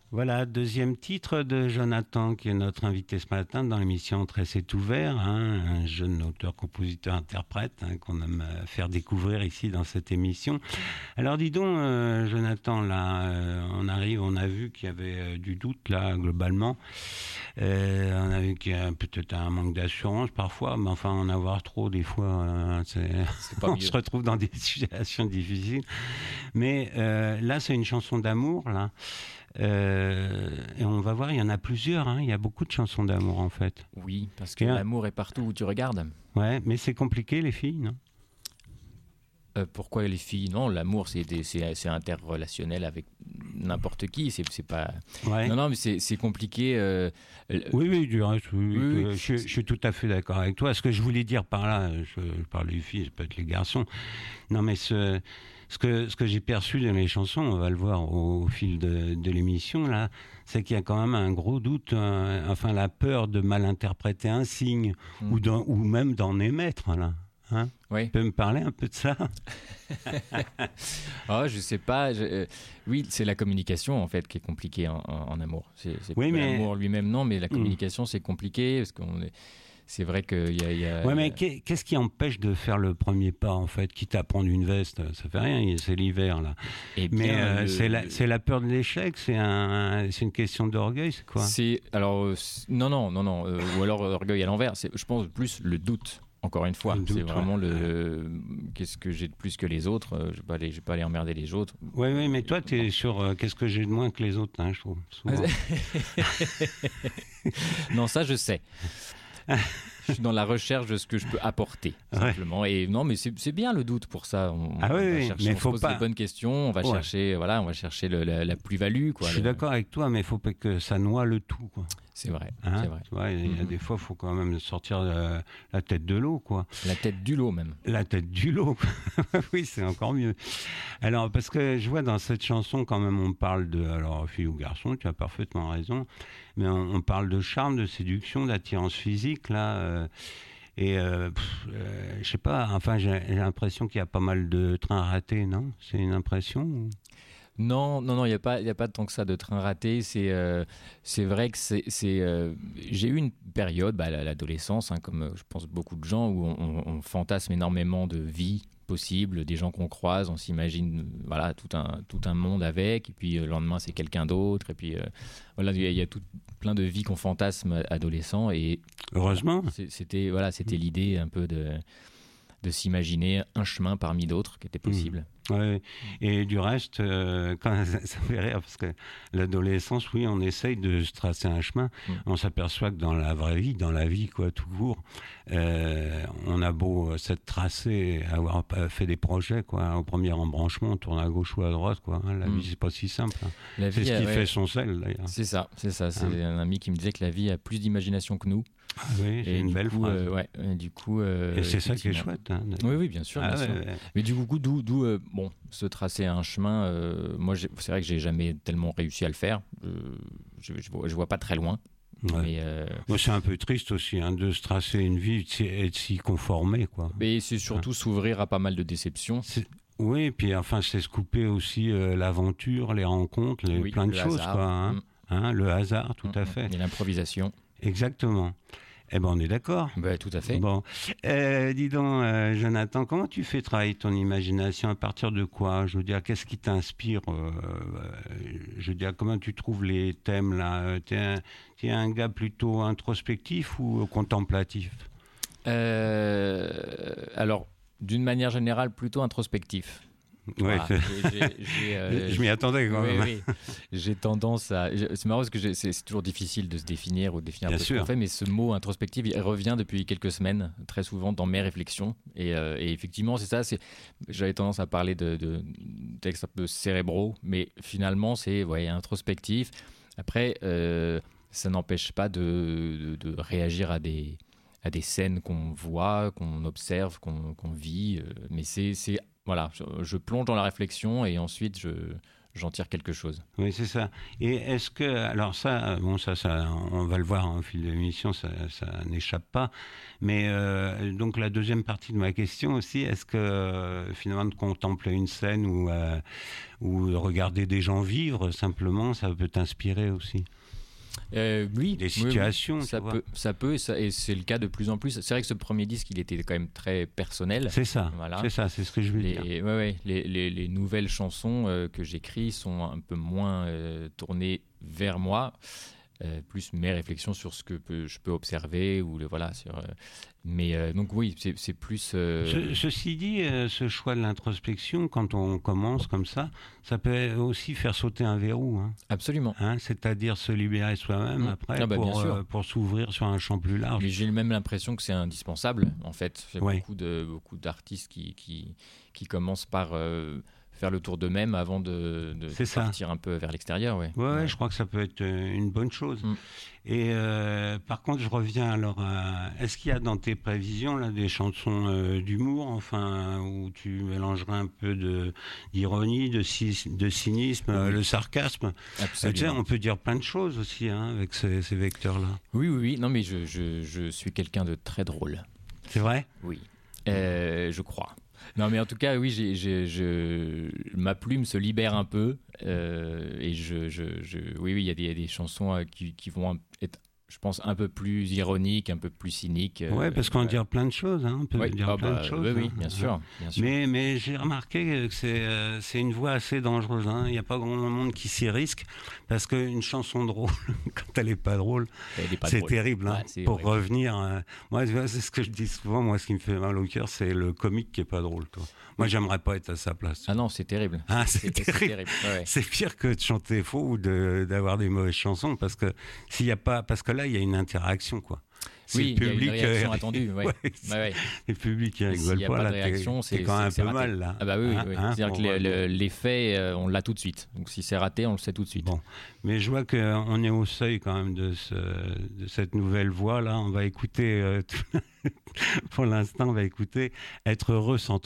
Voilà, deuxième titre de Jonathan, qui est notre invité ce matin dans l'émission Très c'est ouvert, hein, un jeune auteur, compositeur, interprète, hein, qu'on aime faire découvrir ici dans cette émission. Alors dis donc, Jonathan, là, on a vu qu'il y avait du doute là globalement. On a vu qu'il y a peut-être un manque d'assurance parfois, mais enfin en avoir trop des fois, C'est pas on mieux. se retrouve dans des situations difficiles. Mais là, c'est une chanson d'amour là. Et on va voir, il y en a plusieurs, hein. Il y a beaucoup de chansons d'amour en fait. Oui, parce que Et l'amour est partout où tu regardes. Ouais, mais c'est compliqué les filles, non? Pourquoi les filles? Non, l'amour, c'est interrelationnel avec n'importe qui. C'est pas. Ouais. Non, mais c'est compliqué. Oui, du reste, oui, Oui. je suis tout à fait d'accord avec toi. Ce que je voulais dire par là, je parle des filles, ça peut être les garçons. Non, mais ce que j'ai perçu dans les chansons, on va le voir au fil de l'émission, là, c'est qu'il y a quand même un gros doute, enfin la peur de mal interpréter un signe, ou même d'en émettre, là. Hein, Oui. tu peux me parler un peu de ça? Oh, je sais pas. Oui, c'est la communication en fait qui est compliquée en amour. C'est Oui, pas mais l'amour lui-même, non, mais la communication c'est compliqué parce c'est vrai qu'il y a. Ouais, mais qu'est-ce qui empêche de faire le premier pas, en fait? Quitte à prendre une veste, ça fait rien, c'est l'hiver, là. Eh Mais bien, c'est la peur de l'échec, c'est une question d'orgueil, c'est quoi? Non, ou alors orgueil à l'envers. Je pense plus le doute. Encore une fois, Le doute, c'est vraiment qu'est-ce que j'ai de plus que les autres. Je vais pas aller emmerder les autres. Oui, mais toi, tu es sur qu'est-ce que j'ai de moins que les autres, hein, je trouve. Souvent. Non, ça je sais. Je suis dans la recherche de ce que je peux apporter, simplement. Ouais. Et non, mais c'est bien le doute pour ça. On va chercher, mais faut on se pose les bonnes questions. On va chercher, on va chercher la plus-value, quoi. Je suis d'accord avec toi, mais il faut pas que ça noie le tout, quoi. C'est vrai, hein, c'est vrai. Tu vois, il y a des fois, il faut quand même sortir la tête de l'eau, quoi. La tête du lot, même. La tête du lot, oui, c'est encore mieux. Alors, parce que je vois dans cette chanson, quand même, on parle de, alors, fille ou garçon, tu as parfaitement raison, mais on parle de charme, de séduction, d'attirance physique, là. Je sais pas, enfin, j'ai l'impression qu'il y a pas mal de trains ratés, non? C'est une impression ou... Non, il y a pas tant que ça de train raté. C'est vrai que j'ai eu une période, l'adolescence, hein, comme je pense beaucoup de gens, où on fantasme énormément de vie possible, des gens qu'on croise, on s'imagine voilà tout un monde avec, et puis le lendemain c'est quelqu'un d'autre, et puis voilà, il y a plein de vies qu'on fantasme adolescent, et heureusement c'était l'idée un peu de s'imaginer un chemin parmi d'autres qui était possible. Ouais. Et du reste, ça me fait rire parce que l'adolescence, oui, on essaye de se tracer un chemin. On s'aperçoit que dans la vraie vie, dans la vie, quoi, tout court, on a beau s'être tracé, avoir fait des projets, quoi. Au premier embranchement, on tourne à gauche ou à droite, quoi. La vie, c'est pas si simple. Hein. C'est ce qui fait son sel, d'ailleurs. C'est ça. C'est un ami qui me disait que la vie a plus d'imagination que nous. Ah oui, c'est une belle phrase. Du coup, et c'est ça qui est chouette. Hein, oui, bien sûr. Bien sûr. Mais du coup, d'où se tracer un chemin, moi, c'est vrai que j'ai jamais tellement réussi à le faire. Je vois pas très loin. Ouais. Mais moi, c'est un peu triste aussi, hein, de se tracer une vie et de s'y conformer, quoi. Mais c'est surtout s'ouvrir à pas mal de déceptions. Oui, et puis enfin, c'est se couper aussi l'aventure, les rencontres, plein de choses, hasard. quoi. Hein, le hasard, tout à fait. Et l'improvisation. Exactement. Eh ben, on est d'accord. Tout à fait. Bon, dis donc, Jonathan, comment tu fais travailler ton imagination? À partir de quoi? Je veux dire, qu'est-ce qui t'inspire? Je veux dire, comment tu trouves les thèmes là? T'es un gars plutôt introspectif ou contemplatif? Alors, d'une manière générale, plutôt introspectif. Ouais, voilà. je m'y attendais quand même. Oui. J'ai tendance à... C'est marrant parce que c'est toujours difficile de se définir ou de définir un peu ce qu'on fait, mais ce mot introspectif, il revient depuis quelques semaines, très souvent dans mes réflexions. Et effectivement, c'est ça. J'avais tendance à parler de textes un peu cérébraux, mais finalement, c'est introspectif. Après, ça n'empêche pas de réagir à des scènes qu'on voit, qu'on observe, qu'on vit. Mais voilà, je plonge dans la réflexion et ensuite je j'en tire quelque chose. Oui, c'est ça. Et est-ce que, alors ça, on va le voir au fil de l'émission, ça n'échappe pas. Mais donc la deuxième partie de ma question aussi, est-ce que finalement de contempler une scène ou de regarder des gens vivre simplement, ça peut t'inspirer aussi? Oui, des situations, oui. Ça peut, et c'est le cas de plus en plus. C'est vrai que ce premier disque, il était quand même très personnel. C'est ça, c'est ce que je veux dire. Les nouvelles chansons que j'écris sont un peu moins tournées vers moi. Plus mes réflexions sur ce que je peux observer donc oui, c'est plus Ceci dit, ce choix de l'introspection, quand on commence comme ça peut aussi faire sauter un verrou, hein. Absolument, c'est-à-dire se libérer soi-même après pour s'ouvrir sur un champ plus large. Mais j'ai même l'impression que c'est indispensable en fait. Il y a beaucoup d'artistes qui commencent par faire le tour d'eux-mêmes avant de partir un peu vers l'extérieur. Ouais, je crois que ça peut être une bonne chose. Et par contre, je reviens alors est-ce qu'il y a dans tes prévisions là, des chansons d'humour, enfin, où tu mélangerais un peu d'ironie, de cynisme, le sarcasme? Tu sais, on peut dire plein de choses aussi avec ces vecteurs-là. Oui. Non, mais je suis quelqu'un de très drôle. C'est vrai? Oui, je crois. Non, mais en tout cas, oui, ma plume se libère un peu et oui, il y a des chansons qui vont être, je pense, un peu plus ironiques, un peu plus cyniques. Ouais, parce qu'on va dire plein de choses, on peut dire plein de choses. Oui, bien sûr. Mais j'ai remarqué que c'est une voie assez dangereuse. Il n'y a pas grand monde qui s'y risque, parce qu'une chanson drôle, quand elle n'est pas drôle, c'est terrible. Pour horrible. Revenir, moi, c'est ce que je dis souvent. Moi, ce qui me fait mal au cœur, c'est le comique qui n'est pas drôle. Moi, j'aimerais pas être à sa place. Ah non, c'est terrible. C'est terrible. C'est pire que de chanter faux ou d'avoir des mauvaises chansons, parce que là, il y a une interaction, quoi. Oui, il y a une réaction attendue. Le public qui rigole pas, là, c'est quand même un peu raté. Mal, là. Ah bah oui. C'est-à-dire que l'effet, on l'a tout de suite. Donc si c'est raté, on le sait tout de suite. Bon, mais je vois qu'on est au seuil quand même de cette nouvelle voix, là. On va écouter, pour l'instant, on va écouter « Être heureux sans toi ».